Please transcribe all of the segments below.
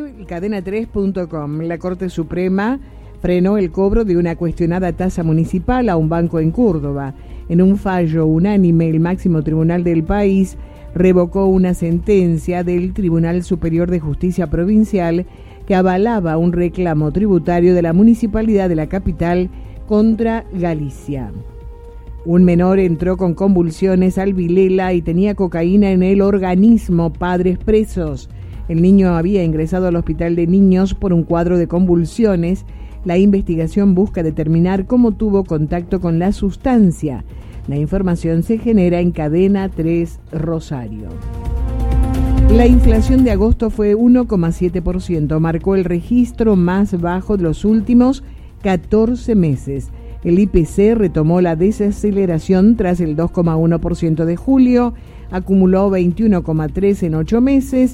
cadena3.com. La Corte Suprema frenó el cobro de una cuestionada tasa municipal a un banco en Córdoba. En un fallo unánime, el máximo tribunal del país revocó una sentencia del Tribunal Superior de Justicia Provincial que avalaba un reclamo tributario de la municipalidad de la capital contra Galicia. Un menor entró con convulsiones al Vilela y tenía cocaína en el organismo. Padres presos. El niño había ingresado al hospital de niños por un cuadro de convulsiones. La investigación busca determinar cómo tuvo contacto con la sustancia. La información se genera en Cadena 3 Rosario. La inflación de agosto fue 1,7%, marcó el registro más bajo de los últimos 14 meses. El IPC retomó la desaceleración tras el 2,1% de julio, acumuló 21,3% en 8 meses,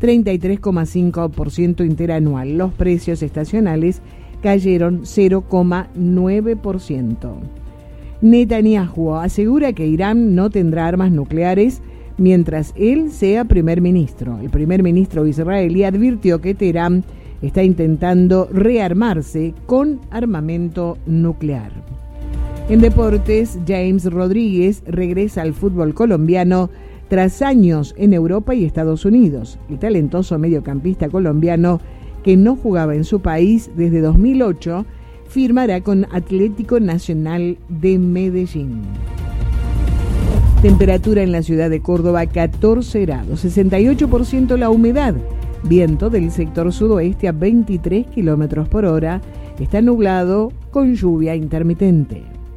33,5% interanual. Los precios estacionales cayeron 0,9%. Netanyahu asegura que Irán no tendrá armas nucleares mientras él sea primer ministro. El primer ministro israelí advirtió que Teherán está intentando rearmarse con armamento nuclear. En deportes, James Rodríguez regresa al fútbol colombiano tras años en Europa y Estados Unidos. El talentoso mediocampista colombiano, que no jugaba en su país desde 2008, firmará con Atlético Nacional de Medellín. Temperatura en la ciudad de Córdoba, 14 grados, 68% la humedad. Viento del sector sudoeste a 23 kilómetros por hora. Está nublado con lluvia intermitente.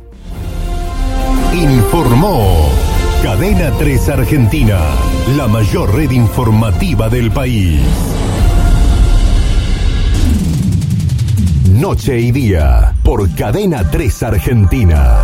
Informó Cadena 3 Argentina, la mayor red informativa del país. Noche y día, por Cadena 3 Argentina.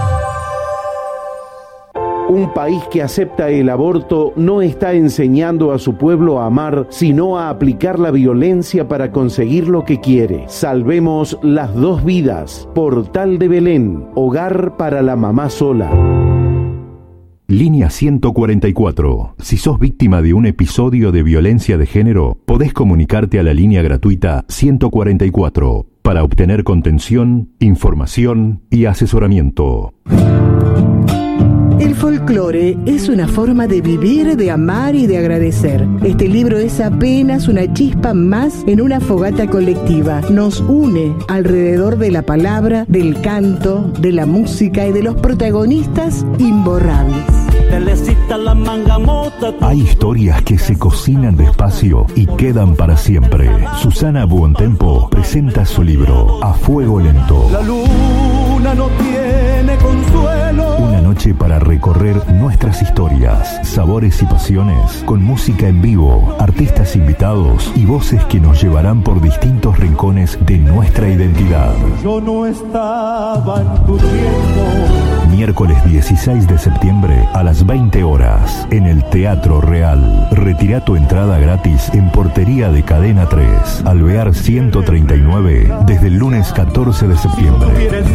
Un país que acepta el aborto no está enseñando a su pueblo a amar, sino a aplicar la violencia para conseguir lo que quiere. Salvemos las dos vidas. Portal de Belén, hogar para la mamá sola. Línea 144. Si sos víctima de un episodio de violencia de género, podés comunicarte a la línea gratuita 144 para obtener contención, información y asesoramiento. El folclore es una forma de vivir, de amar y de agradecer. Este libro es apenas una chispa más en una fogata colectiva. Nos une alrededor de la palabra, del canto, de la música y de los protagonistas imborrables. Hay historias que se cocinan despacio y quedan para siempre. Susana Buontempo presenta su libro A Fuego Lento. La luna no tiene consuelo. Una noche para recorrer nuestras historias, sabores y pasiones, con música en vivo, artistas invitados y voces que nos llevarán por distintos rincones de nuestra identidad. Yo no estaba en tu tiempo. Miércoles 16 de septiembre a las 20 horas en el Teatro Real. Retira tu entrada gratis en portería de Cadena 3, Alvear 139, desde el lunes 14 de septiembre.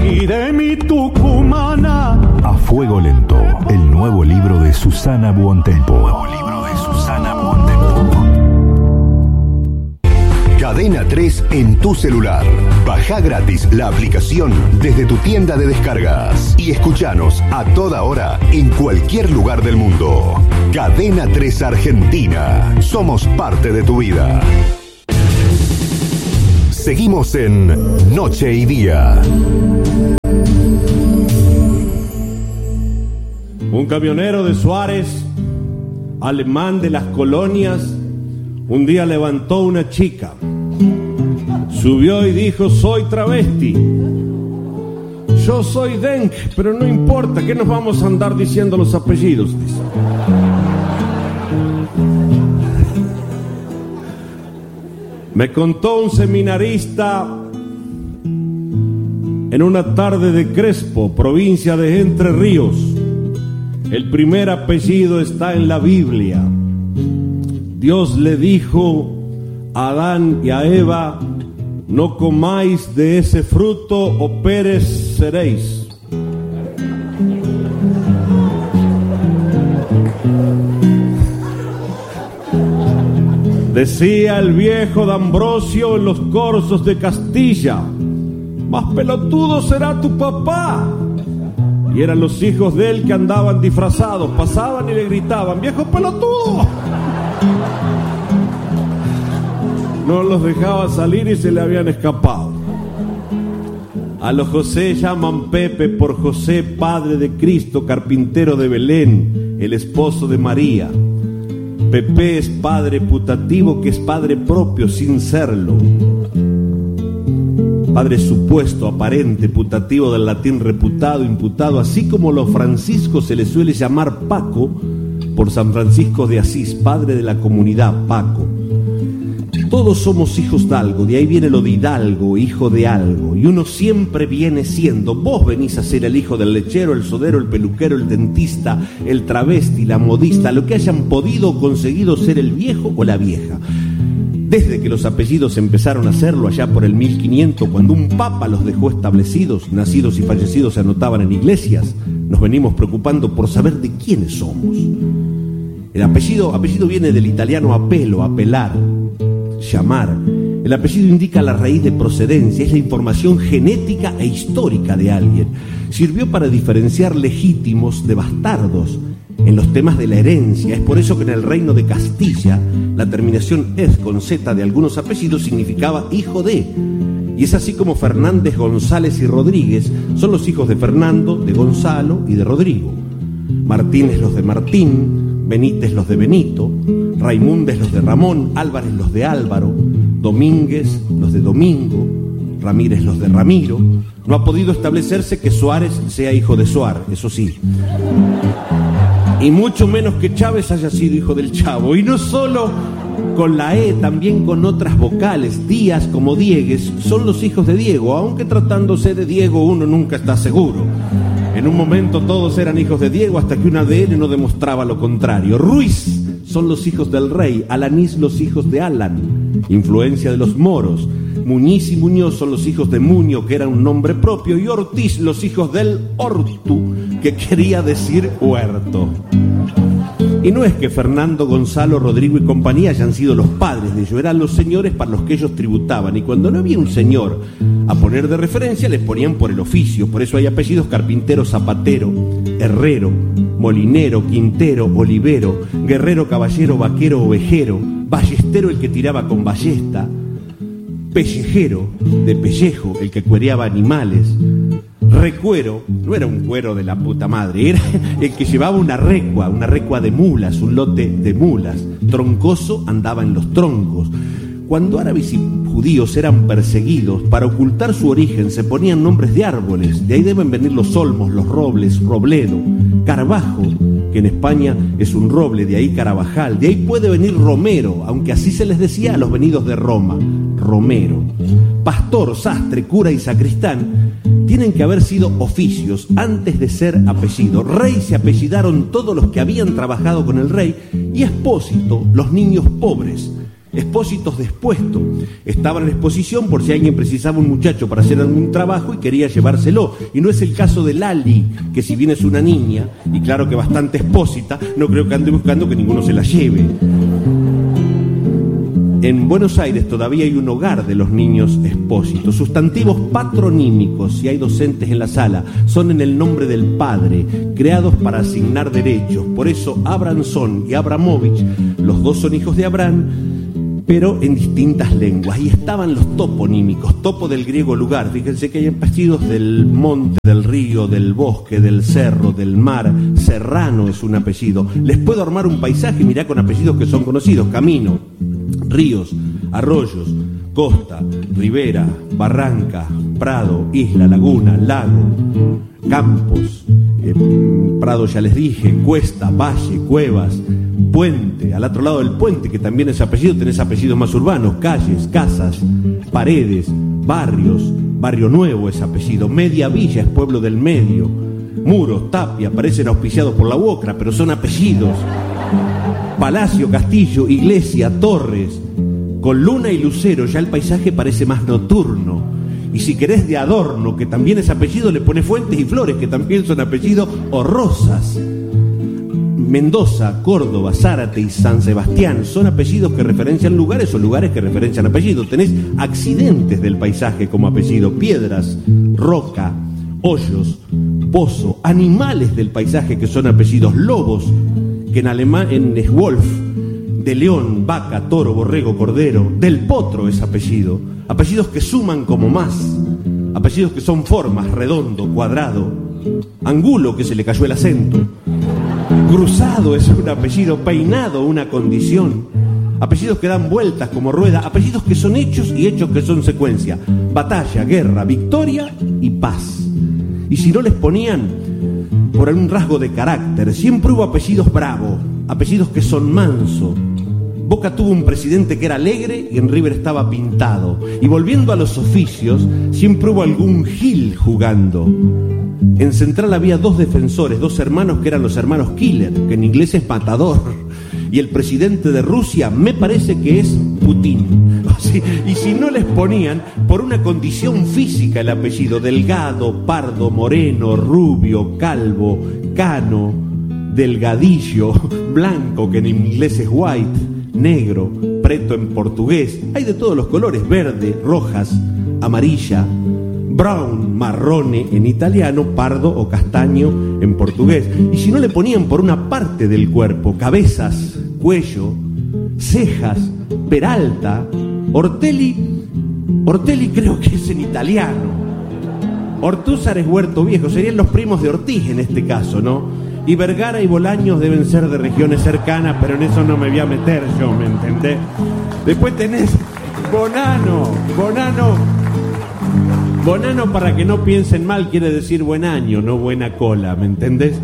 A Fuego Lento, el nuevo libro de Susana Buontempo. Cadena 3 en tu celular. Baja gratis la aplicación desde tu tienda de descargas y escuchanos a toda hora en cualquier lugar del mundo. Cadena 3 Argentina. Somos parte de tu vida. Seguimos en Noche y Día. Un camionero de Suárez, alemán de las colonias, un día levantó una chica. Subió y dijo: soy travesti. Yo soy Denk, pero no importa, ¿qué nos vamos a andar diciendo los apellidos? Dice. Me contó un seminarista en una tarde de Crespo, provincia de Entre Ríos. El primer apellido está en la Biblia. Dios le dijo a Adán y a Eva: no comáis de ese fruto o pereceréis. Decía el viejo D'Ambrosio en los corzos de Castilla: más pelotudo será tu papá. Y eran los hijos de él que andaban disfrazados, pasaban y le gritaban: ¡viejo pelotudo! No los dejaba salir y se le habían escapado. A los José llaman Pepe por José, padre de Cristo, carpintero de Belén, el esposo de María. Pepe es padre putativo, que es padre propio sin serlo. Padre supuesto, aparente, putativo del latín reputado, imputado, así como los franciscos se les suele llamar Paco por San Francisco de Asís, padre de la comunidad, Paco. Todos somos hijos de algo, de ahí viene lo de hidalgo, hijo de algo, y uno siempre viene siendo. Vos venís a ser el hijo del lechero, el sodero, el peluquero, el dentista, el travesti, la modista, lo que hayan podido o conseguido ser el viejo o la vieja. Desde que los apellidos empezaron a hacerlo allá por el 1500, cuando un papa los dejó establecidos, nacidos y fallecidos se anotaban en iglesias, nos venimos preocupando por saber de quiénes somos. El apellido viene del italiano apelo, apelar, llamar. El apellido indica la raíz de procedencia, es la información genética e histórica de alguien. Sirvió para diferenciar legítimos de bastardos en los temas de la herencia. Es por eso que en el reino de Castilla la terminación "ed" con Z de algunos apellidos significaba hijo de. Y es así como Fernández, González y Rodríguez son los hijos de Fernando, de Gonzalo y de Rodrigo. Martínez los de Martín, Benítez los de Benito, Raimúndez los de Ramón, Álvarez los de Álvaro, Domínguez los de Domingo, Ramírez los de Ramiro. No ha podido establecerse que Suárez sea hijo de Suar, eso sí. Y mucho menos que Chávez haya sido hijo del Chavo. Y no solo con la E, también con otras vocales. Díaz como Diegues son los hijos de Diego, aunque tratándose de Diego uno nunca está seguro. En un momento todos eran hijos de Diego hasta que un ADN no demostraba lo contrario. Ruiz son los hijos del rey, Alanís los hijos de Alan, influencia de los moros. Muñiz y Muñoz son los hijos de Muño, que era un nombre propio, y Ortiz los hijos del Ortu, que quería decir huerto. Y no es que Fernando, Gonzalo, Rodrigo y compañía hayan sido los padres de ellos, eran los señores para los que ellos tributaban, y cuando no había un señor a poner de referencia les ponían por el oficio. Por eso hay apellidos: carpintero, zapatero, herrero, molinero, quintero, olivero, guerrero, caballero, vaquero, ovejero, ballestero, el que tiraba con ballesta, pellejero, de pellejo, el que cuereaba animales. Recuero, no era un cuero de la puta madre, era el que llevaba una recua de mulas, un lote de mulas. Troncoso andaba en los troncos. Cuando árabes y judíos eran perseguidos, para ocultar su origen se ponían nombres de árboles. De ahí deben venir los olmos, los robles, robledo, carbajo, que en España es un roble, de ahí Carabajal. De ahí puede venir Romero, aunque así se les decía a los venidos de Roma, Romero. Pastor, sastre, cura y sacristán tienen que haber sido oficios antes de ser apellido. Rey se apellidaron todos los que habían trabajado con el rey, y expósito los niños pobres. Expósitos de expuesto. Estaban en exposición por si alguien precisaba un muchacho para hacer algún trabajo y quería llevárselo. Y no es el caso de Lali, que si bien es una niña, y claro que bastante expósita, no creo que ande buscando que ninguno se la lleve. En Buenos Aires todavía hay un hogar de los niños expósitos. Sustantivos patronímicos, si hay docentes en la sala, son en el nombre del padre, creados para asignar derechos. Por eso Abramson y Abramovich, los dos son hijos de Abraham, pero en distintas lenguas. Y estaban los toponímicos, topo del griego lugar. Fíjense que hay apellidos del monte, del río, del bosque, del cerro, del mar. Serrano es un apellido. Les puedo armar un paisaje, mirá, con apellidos que son conocidos: Camino, ríos, arroyos, costa, ribera, barranca, prado, isla, laguna, lago, campos, prado ya les dije, cuesta, valle, cuevas, puente. Al otro lado del puente, que también es apellido, tenés apellidos más urbanos: calles, casas, paredes, barrios. Barrio Nuevo es apellido. Media Villa es pueblo del medio. Muros, Tapia, parecen auspiciados por la UOCRA, pero son apellidos. Palacio, castillo, iglesia, torres. Con luna y lucero ya el paisaje parece más nocturno. Y si querés de adorno, que también es apellido, le pones Fuentes y Flores, que también son apellidos, o Rosas. Mendoza, Córdoba, Zárate y San Sebastián son apellidos que referencian lugares o lugares que referencian apellidos. Tenés accidentes del paisaje como apellido, piedras, roca, hoyos, pozo, animales del paisaje que son apellidos, lobos, que en alemán es Wolf, de león, vaca, toro, borrego, cordero, del potro es apellido, apellidos que suman como más, apellidos que son formas, redondo, cuadrado, angulo, que se le cayó el acento, cruzado es un apellido, peinado una condición, apellidos que dan vueltas como rueda, apellidos que son hechos y hechos que son secuencia, batalla, guerra, victoria y paz. Y si no les ponían por algún rasgo de carácter, siempre hubo apellidos bravos, apellidos que son manso. Boca tuvo un presidente que era alegre y en River estaba pintado. Y volviendo a los oficios, siempre hubo algún gil jugando. En Central había 2 defensores, 2 hermanos que eran los hermanos Killer, que en inglés es matador. Y el presidente de Rusia me parece que es Putin. Y si no les ponían por una condición física el apellido, delgado, pardo, moreno, rubio, calvo, cano, delgadillo, blanco, que en inglés es white, negro, preto en portugués, hay de todos los colores, verde, rojas, amarilla, brown, marrone en italiano, pardo o castaño en portugués. Y si no le ponían por una parte del cuerpo, cabezas, cuello, cejas, Peralta, Ortelli creo que es en italiano, Ortúzar es Huerto Viejo, serían los primos de Ortiz en este caso, ¿no? Y Vergara y Bolaños deben ser de regiones cercanas, pero en eso no me voy a meter yo, ¿me entendés? Después tenés Bonano, para que no piensen mal, quiere decir buen año, no buena cola, ¿me entendés?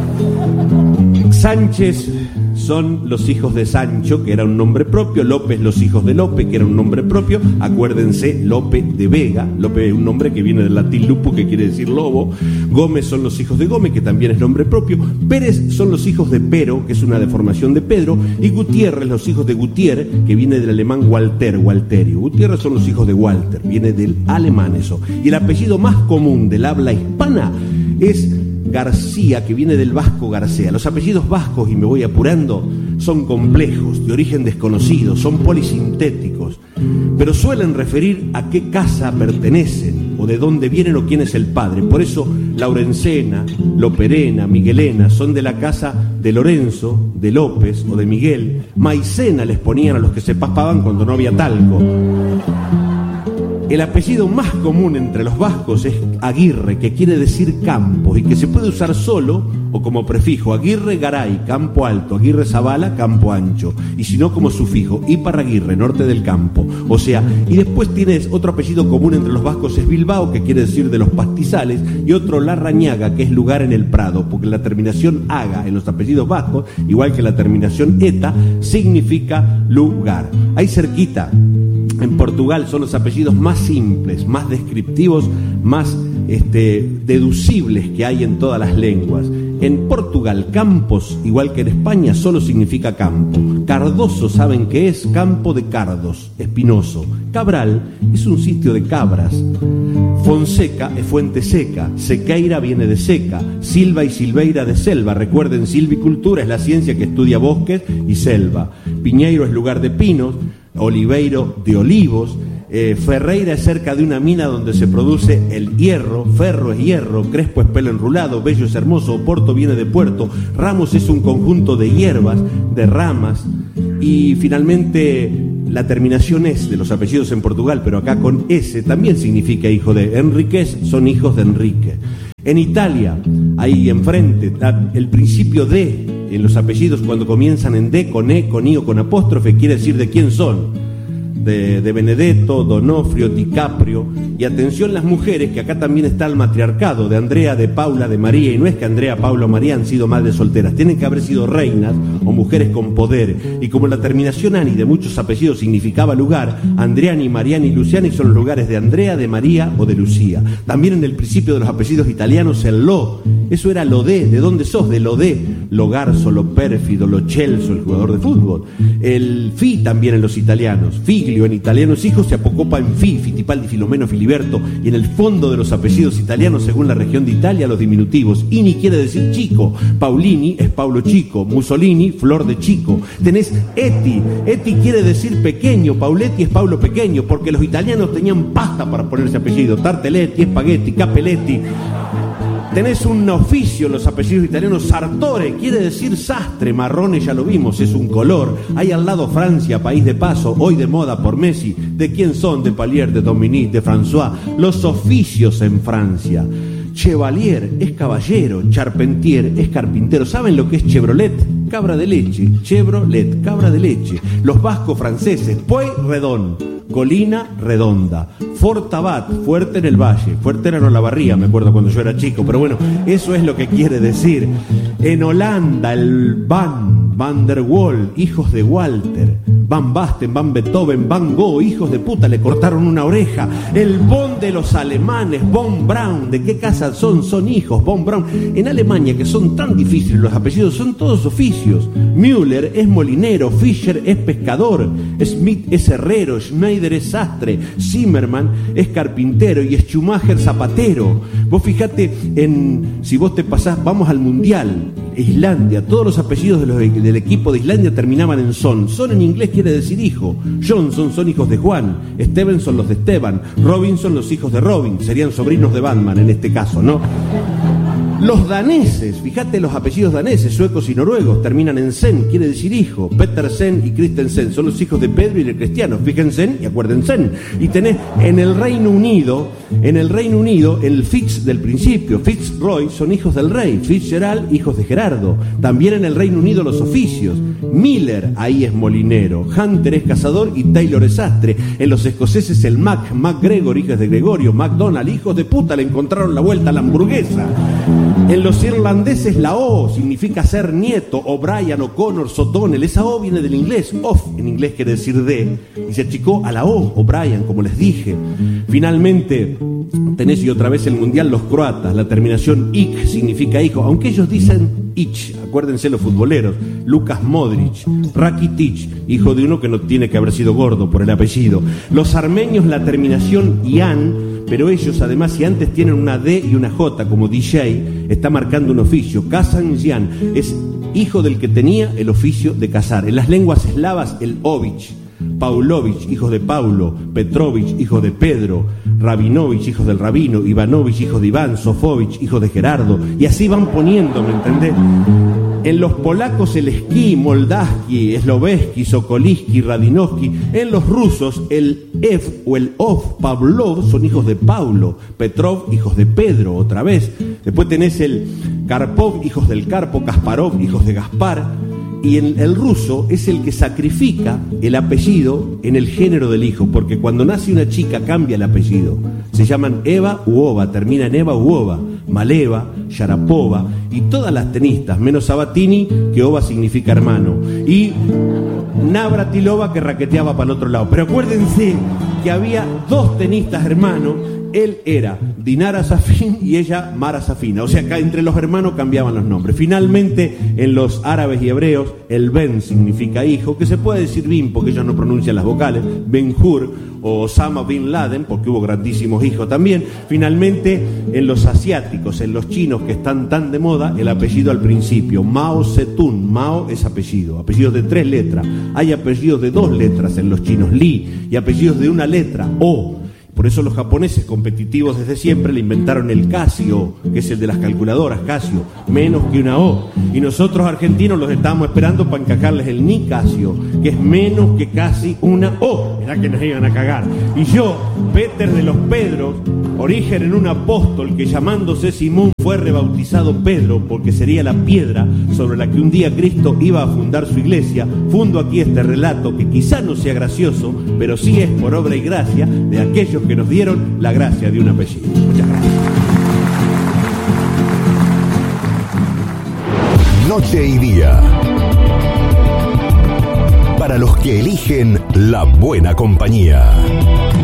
Sánchez son los hijos de Sancho, que era un nombre propio. López, los hijos de Lope, que era un nombre propio. Acuérdense, Lope de Vega. Lope es un nombre que viene del latín lupo, que quiere decir lobo. Gómez son los hijos de Gómez, que también es nombre propio. Pérez son los hijos de Pero, que es una deformación de Pedro. Y Gutiérrez, los hijos de Gutier, que viene del alemán Walter, Walterio. Gutiérrez son los hijos de Walter, viene del alemán eso. Y el apellido más común del habla hispana es García, que viene del vasco García. Los apellidos vascos, y me voy apurando, son complejos, de origen desconocido, son polisintéticos, pero suelen referir a qué casa pertenecen, o de dónde vienen, o quién es el padre. Por eso Laurencena, Loperena, Miguelena son de la casa de Lorenzo, de López o de Miguel. Maicena les ponían a los que se paspaban cuando no había talco. El apellido más común entre los vascos es Aguirre, que quiere decir campos, y que se puede usar solo o como prefijo. Aguirre Garay, campo alto. Aguirre Zabala, campo ancho. Y si no, como sufijo, Iparraguirre, norte del campo. O sea, y después tienes otro apellido común entre los vascos, es Bilbao, que quiere decir de los pastizales, y otro Larrañaga, que es lugar en el prado, porque la terminación aga en los apellidos vascos, igual que la terminación eta, significa lugar. Ahí cerquita, en Portugal, son los apellidos más simples, más descriptivos, más deducibles que hay en todas las lenguas. En Portugal, Campos, igual que en España, solo significa campo. Cardoso, ¿saben qué es? Campo de cardos, espinoso. Cabral es un sitio de cabras. Fonseca es fuente seca. Sequeira viene de seca. Silva y Silveira de selva. Recuerden, silvicultura es la ciencia que estudia bosques y selva. Piñeiro es lugar de pinos. Oliveiro de olivos. Ferreira es cerca de una mina donde se produce el hierro. Ferro es hierro, Crespo es pelo enrulado, Bello es hermoso, Oporto viene de puerto, Ramos es un conjunto de hierbas, de ramas. Y finalmente la terminación es de los apellidos en Portugal, pero acá con S también significa hijo de. Enríquez son hijos de Enrique. En Italia, ahí enfrente, el principio de en los apellidos cuando comienzan en D, con E, con I o con apóstrofe, quiere decir de quién son. De Benedetto, Donofrio, DiCaprio. Y atención las mujeres, que acá también está el matriarcado de Andrea, de Paula, de María. Y no es que Andrea, Paula o María han sido madres solteras, tienen que haber sido reinas o mujeres con poder. Y como la terminación Ani de muchos apellidos significaba lugar, Andreani, Mariani y Luciani son los lugares de Andrea, de María o de Lucía. También en el principio de los apellidos italianos el lo, eso era lo ¿de dónde sos? De lo de, lo garzo, lo pérfido, lo Celso, el jugador de fútbol. El fi también en los italianos, figlio, Virgilio en italiano es hijo, se apocopa en Fittipaldi, Filomeno, Filiberto, y en el fondo de los apellidos italianos, según la región de Italia, los diminutivos. Ini quiere decir chico, Paulini es Paulo Chico, Mussolini, Flor de Chico. Tenés Eti quiere decir pequeño, Pauletti es Paulo Pequeño, porque los italianos tenían pasta para ponerse apellido, Tarteletti, Spaghetti, Capelletti. Tenés un oficio en los apellidos italianos, Sartore, quiere decir sastre, marrone ya lo vimos, es un color. Hay al lado Francia, país de paso, hoy de moda por Messi. ¿De quién son? De Palier, de Dominique, de François. Los oficios en Francia. Chevalier es caballero, Charpentier es carpintero. ¿Saben lo que es Chevrolet? Cabra de leche. Chevrolet, cabra de leche. Los vascos franceses, Pueyrredón, colina redonda. Fortabat, fuerte en el valle. Fuerte era Olavarría, me acuerdo cuando yo era chico, pero bueno, eso es lo que quiere decir. En Holanda, el Van der Waal, hijos de Walter. Van Basten, Van Beethoven, Van Gogh, hijos de puta, le cortaron una oreja. El Bonn de los alemanes, Von Braun. ¿De qué casa son? Son hijos, Von Braun. En Alemania, que son tan difíciles los apellidos, son todos oficios. Müller es molinero, Fischer es pescador, Smith es herrero, Schneider es sastre, Zimmermann es carpintero y Schumacher zapatero. Vos fijate si vos te pasás, vamos al Mundial, Islandia, todos los apellidos del equipo de Islandia terminaban en son. Son en inglés quiere decir hijo. Johnson son hijos de Juan, Stevenson los de Esteban, Robinson los hijos de Robin, serían sobrinos de Batman en este caso, ¿no? Los daneses, fíjate los apellidos daneses, suecos y noruegos, terminan en sen, quiere decir hijo. Petersen y Christensen son los hijos de Pedro y de Cristiano, fíjense y acuérdense. Y tenés en el Reino Unido, el Fitz del principio, Fitzroy son hijos del rey, Fitzgerald hijos de Gerardo. También en el Reino Unido los oficios. Miller ahí es molinero, Hunter es cazador y Taylor es sastre. En los escoceses el MacGregor, hijos de Gregorio, MacDonald, hijos de puta, le encontraron la vuelta a la hamburguesa. En los irlandeses la O significa ser nieto, O'Brien, O'Connor, O'Donnell. Esa O viene del inglés, off en inglés quiere decir de, y se achicó a la O, O'Brien, como les dije. Finalmente tenés y otra vez el mundial los croatas, la terminación ik significa hijo, aunque ellos dicen ich, acuérdense los futboleros, Lukas Modric, Rakitic, hijo de uno que no tiene que haber sido gordo por el apellido. Los armenios la terminación ian, pero ellos además, si antes tienen una D y una J como DJ, está marcando un oficio. Kazan Jan es hijo del que tenía el oficio de cazar. En las lenguas eslavas el Ovich, Paulovich, hijos de Paulo, Petrovich, hijo de Pedro, Rabinovich, hijos del Rabino, Ivanovich, hijo de Iván, Sofovich, hijo de Gerardo, y así van poniendo, ¿me entendés? En los polacos el esquí, Moldavsky, Sloveski, Sokoliski, Radinovsky. En los rusos el Ev o el Ov, Pavlov, son hijos de Paulo, Petrov, hijos de Pedro, otra vez. Después tenés el Karpov, hijos del Karpo, Kasparov, hijos de Gaspar. Y el ruso es el que sacrifica el apellido en el género del hijo, porque cuando nace una chica cambia el apellido. Se llaman Eva u Ova, termina en Eva u Ova, Maleva, Sharapova y todas las tenistas, menos Sabatini, que Ova significa hermano, y Navratilova, que raqueteaba para el otro lado. Pero acuérdense que había dos tenistas hermanos. Él era Dinara Safin y ella Mara Safina. O sea, acá entre los hermanos cambiaban los nombres. Finalmente, en los árabes y hebreos, el Ben significa hijo, que se puede decir Bin porque ellos no pronuncian las vocales, Ben-Hur o Osama Bin Laden, porque hubo grandísimos hijos también. Finalmente, en los asiáticos, en los chinos que están tan de moda, el apellido al principio, Mao Zedong. Mao es apellido, apellidos de 3 letras. Hay apellidos de 2 letras en los chinos, Li, y apellidos de 1 letra, O. Por eso los japoneses, competitivos desde siempre, le inventaron el Casio, que es el de las calculadoras, Casio, menos que una O. Y nosotros argentinos los estábamos esperando para encajarles el Nicasio, que es menos que casi una O. Mirá que nos iban a cagar. Y yo, Peter de los Pedros, origen en un apóstol que llamándose Simón fue rebautizado Pedro, porque sería la piedra sobre la que un día Cristo iba a fundar su iglesia, fundo aquí este relato que quizá no sea gracioso, pero sí es por obra y gracia de aquellos que nos dieron la gracia de un apellido. Muchas gracias. Noche y día. Para los que eligen la buena compañía.